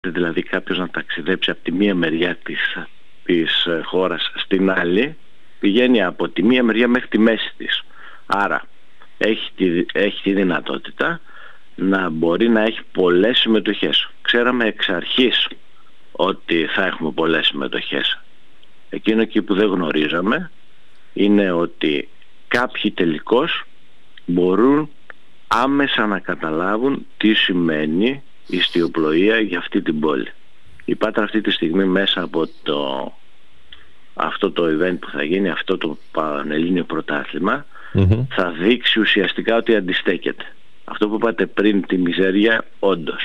δηλαδή κάποιος να ταξιδέψει από τη μία μεριά της χώρας στην άλλη, πηγαίνει από τη μία μεριά μέχρι τη μέση της. Άρα έχει τη δυνατότητα να μπορεί να έχει πολλές συμμετοχές. Ξέραμε εξ αρχής ότι θα έχουμε πολλές συμμετοχές. Εκείνο εκεί που δεν γνωρίζαμε είναι ότι κάποιοι τελικώς μπορούν άμεσα να καταλάβουν τι σημαίνει η ιστιοπλοεία για αυτή την πόλη. Η Πάτρα αυτή τη στιγμή μέσα από αυτό το event που θα γίνει, αυτό το Πανελλήνιο Πρωτάθλημα, θα δείξει ουσιαστικά ότι αντιστέκεται. Αυτό που είπατε πριν, τη μιζέρια, όντως.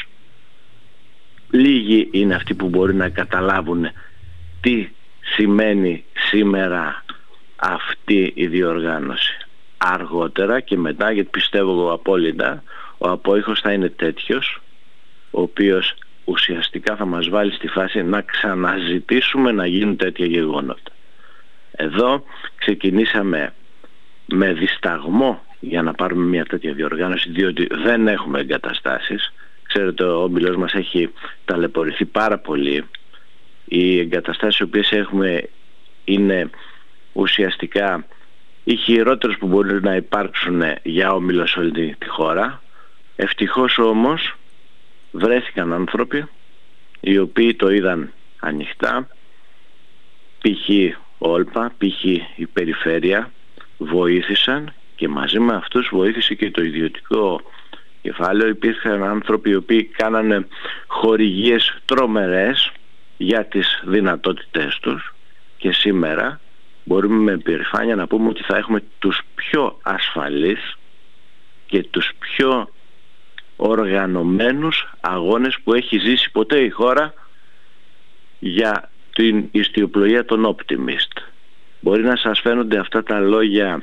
Λίγοι είναι αυτοί που μπορεί να καταλάβουν τι σημαίνει σήμερα αυτή η διοργάνωση. Αργότερα και μετά, γιατί πιστεύω εγώ απόλυτα, ο απόϊχος θα είναι τέτοιος, ο οποίος ουσιαστικά θα μας βάλει στη φάση να ξαναζητήσουμε να γίνουν τέτοια γεγονότα. Εδώ ξεκινήσαμε με δισταγμό για να πάρουμε μια τέτοια διοργάνωση, διότι δεν έχουμε εγκαταστάσεις. Ξέρετε, ο όμιλος μας έχει ταλαιπωρηθεί πάρα πολύ. Οι εγκαταστάσεις οι οποίες έχουμε είναι ουσιαστικά οι χειρότερες που μπορεί να υπάρξουν για όμιλο σε όλη τη χώρα. Ευτυχώς όμως βρέθηκαν άνθρωποι οι οποίοι το είδαν ανοιχτά, π.χ. Όλπα, π.χ. η περιφέρεια, βοήθησαν και μαζί με αυτούς βοήθησε και το ιδιωτικό κεφάλαιο. Υπήρχαν άνθρωποι οι οποίοι κάνανε χορηγίες τρομερές για τις δυνατότητές τους και σήμερα μπορούμε με περηφάνεια να πούμε ότι θα έχουμε τους πιο ασφαλείς και τους πιο οργανωμένους αγώνες που έχει ζήσει ποτέ η χώρα για την ιστιοπλοεία των Optimist. Μπορεί να σας φαίνονται αυτά τα λόγια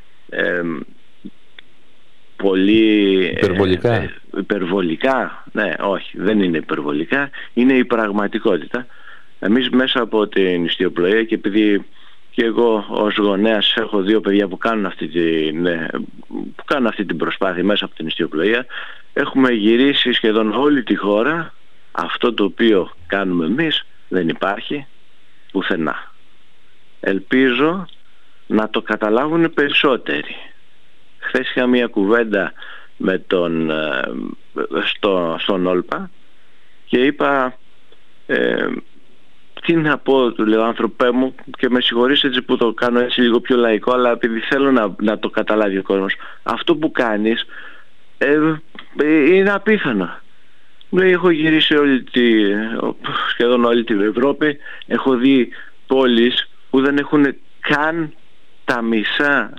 πολύ υπερβολικά. Ναι, όχι, δεν είναι υπερβολικά, είναι η πραγματικότητα. Εμείς μέσα από την ιστιοπλοεία, και επειδή και εγώ ως γονέας έχω δύο παιδιά που κάνουν αυτή την προσπάθεια μέσα από την ιστιοπλοεία, έχουμε γυρίσει σχεδόν όλη τη χώρα. Αυτό το οποίο κάνουμε εμείς δεν υπάρχει πουθενά. Ελπίζω να το καταλάβουν περισσότεροι. Χθες είχα μια κουβέντα με στον Όλπα και είπα τι να πω, του λέω, άνθρωπέ μου, και με συγχωρείς έτσι που το κάνω έτσι λίγο πιο λαϊκό, αλλά επειδή θέλω να το καταλάβει ο κόσμος, αυτό που κάνεις είναι απίθανο. Έχω γυρίσει σχεδόν όλη την Ευρώπη, έχω δει πόλεις που δεν έχουν καν τα μισά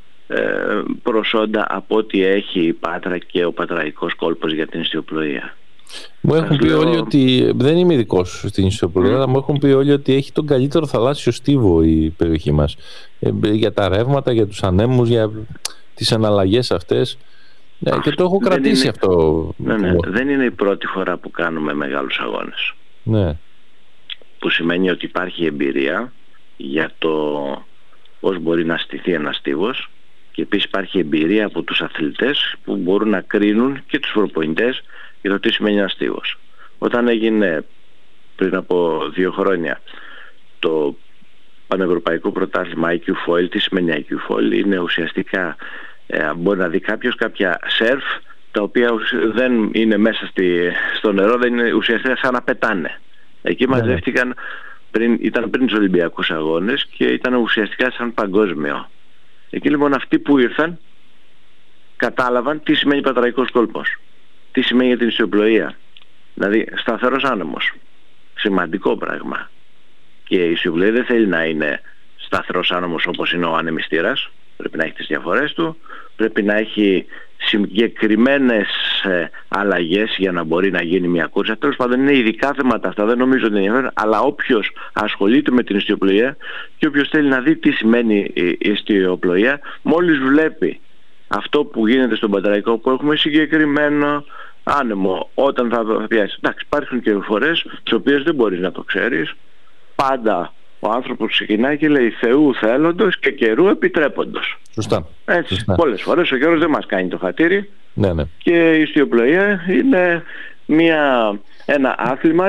προσόντα από ό,τι έχει η Πάτρα και ο πατραϊκός κόλπος για την ιστιοπλοεία. Μου έχουν πει όλοι ότι, δεν είμαι ειδικός στην ιστιοπλοεία, αλλά μου έχουν πει όλοι ότι έχει τον καλύτερο θαλάσσιο στίβο η περιοχή μας, για τα ρεύματα, για τους ανέμους, για τις αναλλαγές αυτές. Και το έχω κρατήσει αυτό. Ναι. Δεν είναι η πρώτη φορά που κάνουμε μεγάλους αγώνες. Ναι. Που σημαίνει ότι υπάρχει εμπειρία για το πώς μπορεί να στηθεί ένας στίβος, και επίσης υπάρχει εμπειρία από τους αθλητές που μπορούν να κρίνουν και τους προπονητές για το τι σημαίνει ένας στίβος. Όταν έγινε πριν από 2 χρόνια το Πανευρωπαϊκό Πρωτάθλημα IQ Foil, τι σημαίνει IQ Foil? Είναι ουσιαστικά, μπορεί να δει κάποιος κάποια σερφ τα οποία δεν είναι μέσα στο νερό, δεν είναι ουσιαστικά σαν να πετάνε. Εκεί μαζεύτηκαν, ήταν πριν τους Ολυμπιακούς Αγώνες και ήταν ουσιαστικά σαν παγκόσμιο. Εκεί λοιπόν αυτοί που ήρθαν κατάλαβαν τι σημαίνει πατραϊκός κόλπος, τι σημαίνει για την ιστιοπλοεία. Δηλαδή σταθερός άνεμος, σημαντικό πράγμα. Και η ιστιοπλοεία δεν θέλει να είναι σταθερός άνεμος όπως είναι ο ανεμιστήρας. Πρέπει να έχει τις διαφορές του, πρέπει να έχει συγκεκριμένες αλλαγές για να μπορεί να γίνει μια κούρσα. Τέλος πάντων είναι ειδικά θέματα αυτά, δεν νομίζω ότι είναι ενδιαφέρον, αλλά όποιος ασχολείται με την ιστιοπλοεία και όποιος θέλει να δει τι σημαίνει η ιστιοπλοεία, μόλις βλέπει αυτό που γίνεται στον πατραϊκό, που έχουμε συγκεκριμένο άνεμο όταν θα πιάσει. Εντάξει, υπάρχουν και φορές τις οποίες δεν μπορείς να το ξέρεις. Πάντα ο άνθρωπος ξεκινάει και λέει Θεού θέλοντος και καιρού επιτρέποντος. Σωστά. Έτσι, σωστά. Πολλές φορές ο καιρός δεν μας κάνει το χατήρι. Ναι. Και η ιστιοπλοεία είναι μια ένα άθλημα